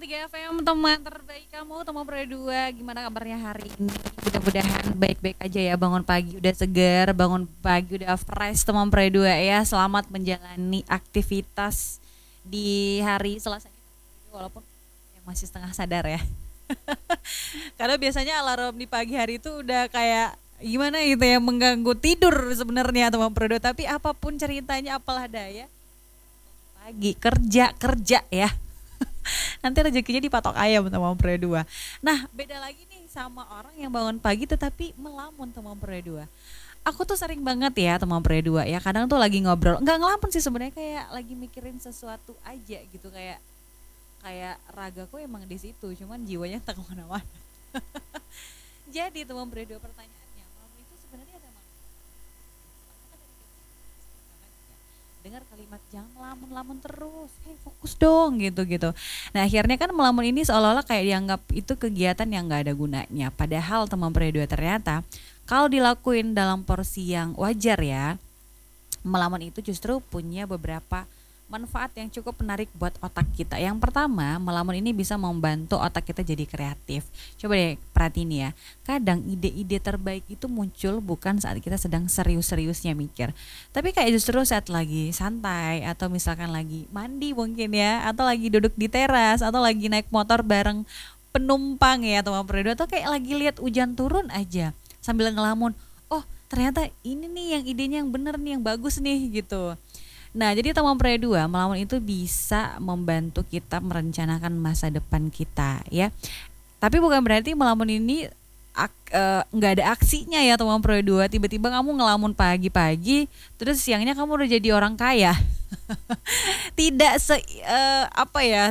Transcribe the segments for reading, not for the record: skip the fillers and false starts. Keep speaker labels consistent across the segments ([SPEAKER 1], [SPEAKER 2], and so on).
[SPEAKER 1] 103 FM, teman terbaik kamu, teman berdua. Gimana kabarnya hari ini? Mudah-mudahan baik-baik aja ya. Bangun pagi udah segar, bangun pagi udah fresh, teman berdua ya. Selamat menjalani aktivitas di hari Selasa ini, walaupun yang masih setengah sadar ya. Karena biasanya alarm di pagi hari itu udah kayak gimana gitu ya, mengganggu tidur sebenarnya teman berdua. Tapi apapun ceritanya, apalah daya, pagi kerja kerja ya. Nanti rezekinya dipatok ayam sama berdua. Nah, beda lagi nih sama orang yang bangun pagi tetapi melamun teman berdua. Aku tuh sering banget ya teman berdua ya. Kadang tuh lagi ngobrol, nggak ngelamun sih sebenarnya, kayak lagi mikirin sesuatu aja gitu, kayak kayak ragaku emang di situ, cuman jiwanya tak kemana-mana. Jadi teman berdua, pertanyaannya, melamun itu sebenarnya ada makna? Dengar kalimat jangan melamun-lamun terus, hei fokus dong gitu-gitu. Nah akhirnya kan melamun ini seolah-olah kayak dianggap itu kegiatan yang gak ada gunanya. Padahal teman dua ternyata kalau dilakuin dalam porsi yang wajar ya, melamun itu justru punya beberapa manfaat yang cukup menarik buat otak kita. Yang pertama, melamun ini bisa membantu otak kita jadi kreatif. Coba deh perhatiin ya. Kadang ide-ide terbaik itu muncul bukan saat kita sedang serius-seriusnya mikir, tapi kayak justru saat lagi santai atau misalkan lagi mandi mungkin ya, atau lagi duduk di teras atau lagi naik motor bareng penumpang ya teman berdua, atau kayak lagi lihat hujan turun aja sambil ngelamun. Oh, ternyata ini nih yang idenya yang bener nih, yang bagus nih gitu. Nah, jadi teman dua, melawan itu bisa membantu kita merencanakan masa depan kita ya. Tapi bukan berarti melamun ini nggak ada aksinya ya teman dua. Tiba-tiba kamu ngelamun pagi-pagi, terus siangnya kamu udah jadi orang kaya. Tidak apa ya,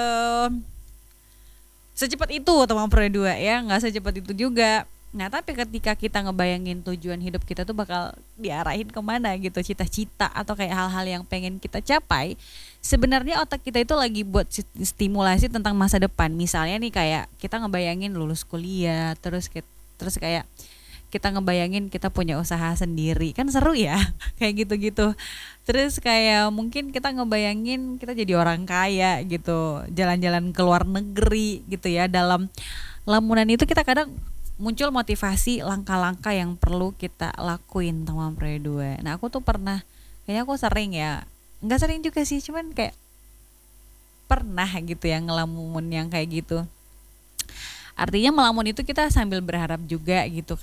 [SPEAKER 1] secepat itu teman dua ya, nggak secepat itu juga. Nah tapi ketika kita ngebayangin tujuan hidup kita tuh bakal diarahin kemana gitu, cita-cita atau kayak hal-hal yang pengen kita capai, sebenarnya otak kita itu lagi buat stimulasi tentang masa depan. Misalnya nih kayak kita ngebayangin lulus kuliah, terus kayak kita ngebayangin kita punya usaha sendiri, kan seru ya kayak gitu-gitu. Terus kayak mungkin kita ngebayangin kita jadi orang kaya gitu, jalan-jalan ke luar negeri gitu ya. Dalam lamunan itu kita kadang muncul motivasi langkah-langkah yang perlu kita lakuin teman dua. Nah aku tuh pernah, kayaknya aku sering ya, nggak sering juga sih, cuman kayak pernah gitu ya ngelamun yang kayak gitu. Artinya melamun itu kita sambil berharap juga gitu